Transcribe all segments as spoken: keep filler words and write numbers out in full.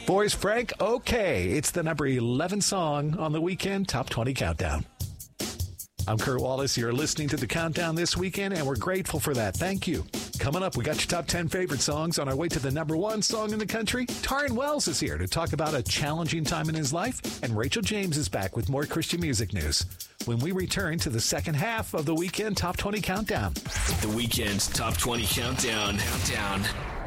Boys, Frank, okay. It's the number eleven song on the Weekend Top twenty Countdown. I'm Kurt Wallace. You're listening to the Countdown this weekend, and we're grateful for that. Thank you. Coming up, we got your top ten favorite songs. On our way to the number one song in the country, Taryn Wells is here to talk about a challenging time in his life, and Rachel James is back with more Christian music news when we return to the second half of the Weekend Top twenty Countdown. The Weekend Top twenty Countdown. Countdown.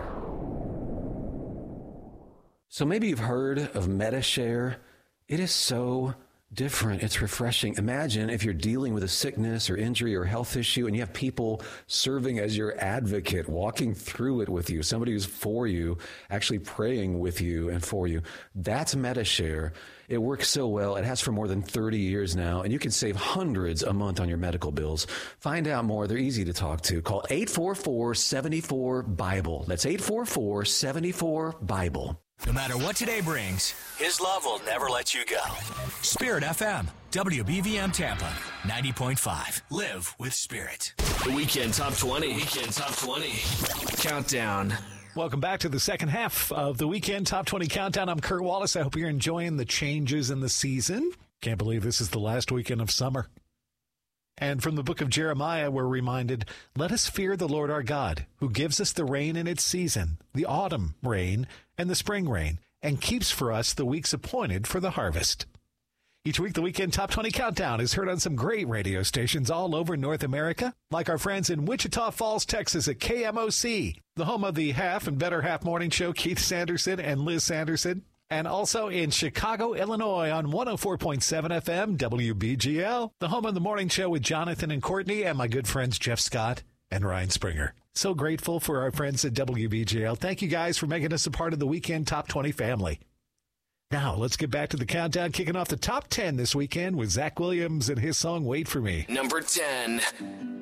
So maybe you've heard of MediShare. It is so different. It's refreshing. Imagine if you're dealing with a sickness or injury or health issue and you have people serving as your advocate, walking through it with you, somebody who's for you, actually praying with you and for you. That's MediShare. It works so well. It has for more than thirty years now, and you can save hundreds a month on your medical bills. Find out more. They're easy to talk to. Call eight four four, seven four, Bible. That's eight four four, seven four, Bible. No matter what today brings, His love will never let you go. Spirit F M, W B V M Tampa, ninety point five. Live with Spirit. The Weekend Top twenty. Weekend Top twenty. Countdown. Welcome back to the second half of the Weekend Top twenty Countdown. I'm Kurt Wallace. I hope you're enjoying the changes in the season. Can't believe this is the last weekend of summer. And from the book of Jeremiah, we're reminded, let us fear the Lord our God, who gives us the rain in its season, the autumn rain and the spring rain, and keeps for us the weeks appointed for the harvest. Each week, the Weekend Top twenty Countdown is heard on some great radio stations all over North America, like our friends in Wichita Falls, Texas at K M O C, the home of the Half and Better Half Morning Show, Keith Sanderson and Liz Sanderson. And also in Chicago, Illinois on one oh four point seven F M, W B G L, the home of the morning show with Jonathan and Courtney and my good friends Jeff Scott and Ryan Springer. So grateful for our friends at W B G L. Thank you guys for making us a part of the Weekend Top twenty family. Now, let's get back to the countdown, kicking off the top ten this weekend with Zach Williams and his song, Wait For Me. Number ten.